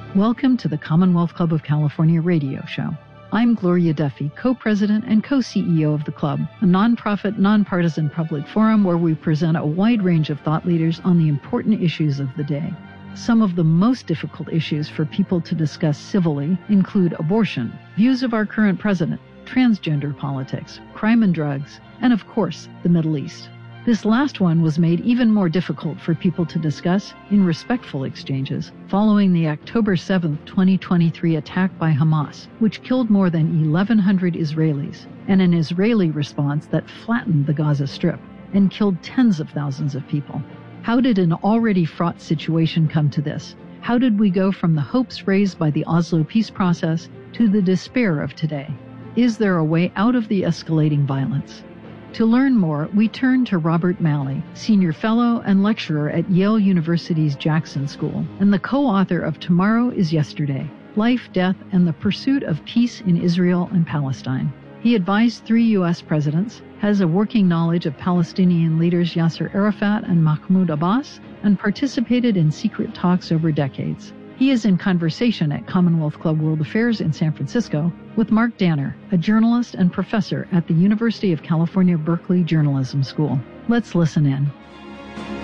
Welcome to the Commonwealth Club of California radio show. I'm Gloria Duffy, co-president and co-CEO of the club, a nonprofit, nonpartisan public forum where we present a wide range of thought leaders on the important issues of the day. Some of the most difficult issues for people to discuss civilly include abortion, views of our current president, transgender politics, crime and drugs, and of course, the Middle East. This last one was made even more difficult for people to discuss in respectful exchanges following the October 7, 2023 attack by Hamas, which killed more than 1,100 Israelis, and an Israeli response that flattened the Gaza Strip and killed tens of thousands of people. How did an already fraught situation come to this? How did we go from the hopes raised by the Oslo peace process to the despair of today? Is there a way out of the escalating violence? To learn more, we turn to Robert Malley, Senior Fellow and Lecturer at Yale University's Jackson School, and the co-author of Tomorrow is Yesterday, Life, Death, and the Pursuit of Peace in Israel and Palestine. He advised 3 U.S. presidents, has a working knowledge of Palestinian leaders Yasser Arafat and Mahmoud Abbas, and participated in secret talks over decades. He is in conversation at Commonwealth Club World Affairs in San Francisco with Mark Danner, a journalist and professor at the University of California, Berkeley Journalism School. Let's listen in.